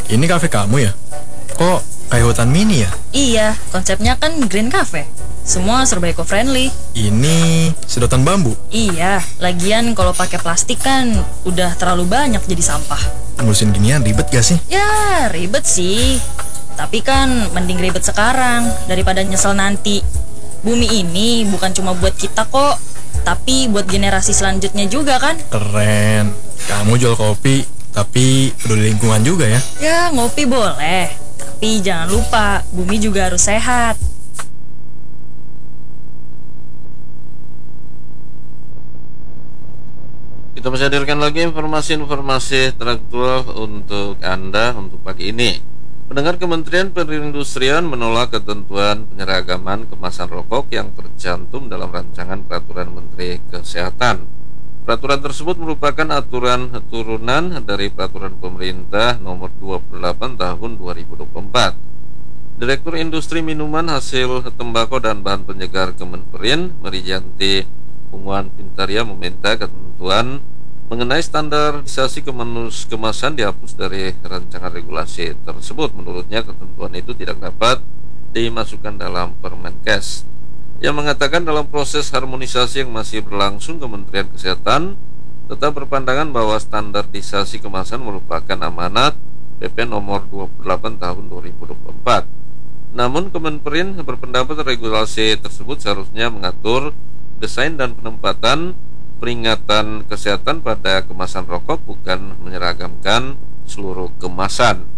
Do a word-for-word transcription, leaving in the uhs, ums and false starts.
Ini kafe kamu ya? Kok kayak hutan mini ya? Iya, konsepnya kan Green Cafe. Semua serba eco-friendly. Ini sedotan bambu. Iya, lagian kalau pakai plastik kan udah terlalu banyak jadi sampah. Ngurusin ginian ribet gak sih? Ya, ribet sih. Tapi kan mending ribet sekarang daripada nyesel nanti. Bumi ini bukan cuma buat kita kok, tapi buat generasi selanjutnya juga kan. Keren. Kamu jual kopi, tapi peduli lingkungan juga ya? Ya, ngopi boleh. Tapi jangan lupa, bumi juga harus sehat. Kita masih hadirkan lagi informasi-informasi teraktual untuk Anda untuk pagi ini. Pendengar, Kementerian Perindustrian menolak ketentuan penyeragaman kemasan rokok yang tercantum dalam rancangan Peraturan Menteri Kesehatan. Peraturan tersebut merupakan aturan turunan dari Peraturan Pemerintah Nomor dua puluh delapan Tahun dua ribu dua puluh empat. Direktur Industri Minuman Hasil Tembakau dan Bahan Penyegar Kemenperin, Merijanti Punguan Pintaria, meminta ketentuan mengenai standarisasi kemenus kemasan dihapus dari rancangan regulasi tersebut. Menurutnya, ketentuan itu tidak dapat dimasukkan dalam Permenkes, yang mengatakan dalam proses harmonisasi yang masih berlangsung, Kementerian Kesehatan tetap berpandangan bahwa standarisasi kemasan merupakan amanat P P nomor dua puluh delapan tahun dua ribu dua puluh empat. Namun Kemenperin berpendapat regulasi tersebut seharusnya mengatur desain dan penempatan peringatan kesehatan pada kemasan rokok, bukan menyeragamkan seluruh kemasan.